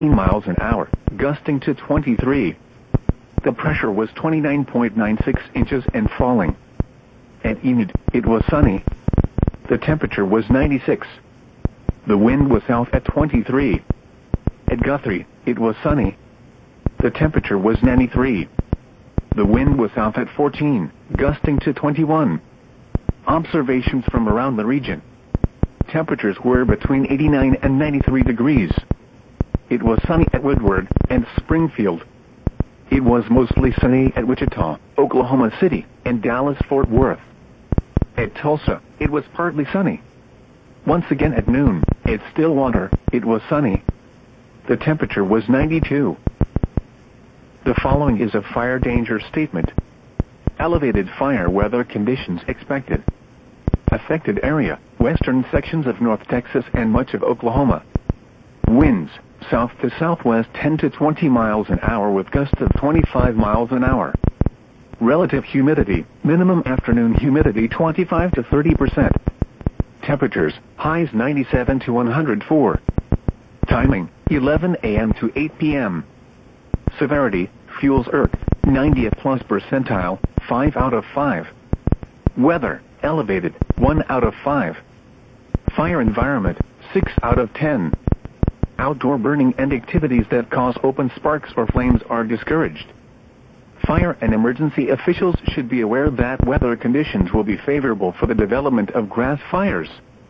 miles an hour, gusting to 23. The pressure was 29.96 inches and falling. At Enid, it was sunny. The temperature was 96. The wind was south at 23. At Guthrie, it was sunny. The temperature was 93. The wind was south at 14, gusting to 21. Observations from around the region. Temperatures were between 89 and 93 degrees. It was sunny at Woodward and Springfield. It was mostly sunny at Wichita, Oklahoma City, and Dallas-Fort Worth. At Tulsa, it was partly sunny. Once again at noon, at Stillwater, it was sunny. The temperature was 92. The following is a fire danger statement. Elevated fire weather conditions expected. Affected area, western sections of North Texas and much of Oklahoma. Winds, south to southwest 10 to 20 miles an hour with gusts of 25 miles an hour. Relative humidity, minimum afternoon humidity 25 to 30%. Temperatures, highs 97 to 104. Timing, 11 a.m. to 8 p.m. Severity, fuels Earth, 90th plus percentile, 5 out of 5. Weather, elevated, 1 out of 5. Fire environment, 6 out of 10. Outdoor burning and activities that cause open sparks or flames are discouraged. Fire and emergency officials should be aware that weather conditions will be favorable for the development of grass fires.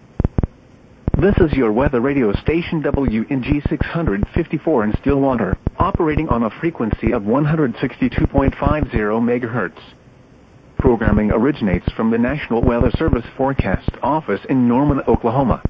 This is your weather radio station WNG 654 in Stillwater, operating on a frequency of 162.50 MHz. Programming originates from the National Weather Service Forecast Office in Norman, Oklahoma.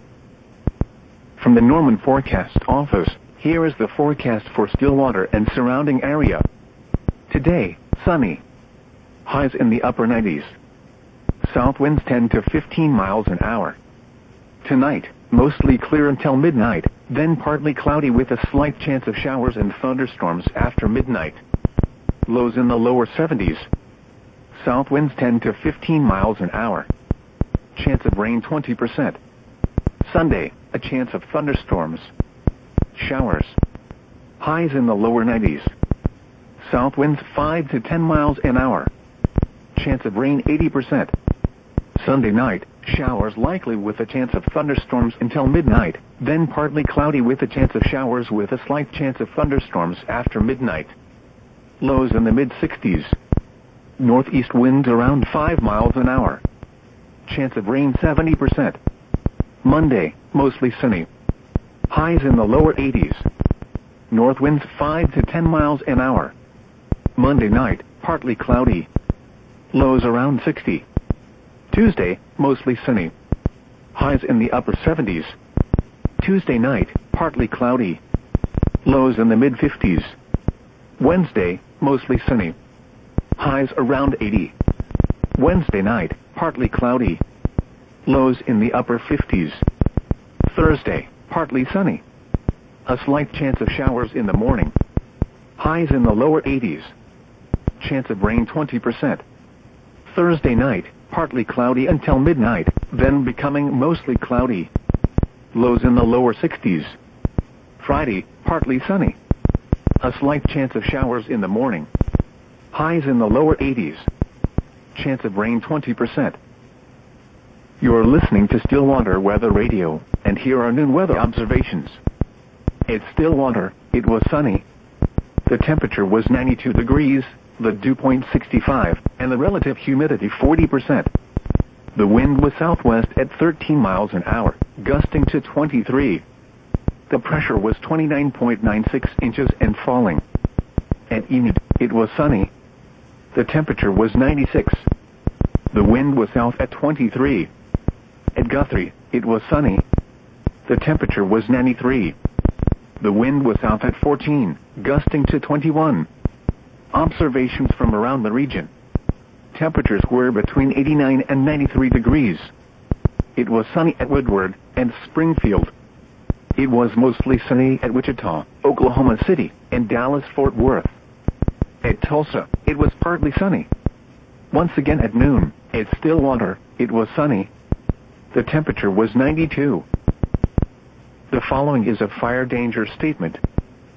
From the Norman Forecast Office, here is the forecast for Stillwater and surrounding area. Today, sunny. Highs in the upper 90s. South winds 10 to 15 miles an hour. Tonight, mostly clear until midnight, then partly cloudy with a slight chance of showers and thunderstorms after midnight. Lows in the lower 70s. South winds 10 to 15 miles an hour. Chance of rain 20%. Sunday, a chance of thunderstorms. Showers. Highs in the lower 90s. South winds 5 to 10 miles an hour. Chance of rain 80%. Sunday night, showers likely with a chance of thunderstorms until midnight, then partly cloudy with a chance of showers with a slight chance of thunderstorms after midnight. Lows in the mid-60s. Northeast winds around 5 miles an hour. Chance of rain 70%. Monday, mostly sunny. Highs in the lower 80s. North winds 5 to 10 miles an hour. Monday night, partly cloudy. Lows around 60. Tuesday, mostly sunny. Highs in the upper 70s. Tuesday night, partly cloudy. Lows in the mid-50s. Wednesday, mostly sunny. Highs around 80. Wednesday night, partly cloudy. Lows in the upper 50s. Thursday, partly sunny. A slight chance of showers in the morning. Highs in the lower 80s. Chance of rain 20%. Thursday night, partly cloudy until midnight, then becoming mostly cloudy. Lows in the lower 60s. Friday, partly sunny. A slight chance of showers in the morning. Highs in the lower 80s. Chance of rain 20%. You're listening to Stillwater Weather Radio, and here are noon weather observations. At Stillwater, it was sunny. The temperature was 92 degrees, the dew point 65, and the relative humidity 40%. The wind was southwest at 13 miles an hour, gusting to 23. The pressure was 29.96 inches and falling. At Enid, it was sunny. The temperature was 96. The wind was south at 23. At Guthrie, it was sunny. The temperature was 93. The wind was south at 14, gusting to 21. Observations from around the region. Temperatures were between 89 and 93 degrees. It was sunny at Woodward and Springfield. It was mostly sunny at Wichita, Oklahoma City, and Dallas-Fort Worth. At Tulsa, it was partly sunny. Once again at noon, at Stillwater, it was sunny. The temperature was 92. The following is a fire danger statement.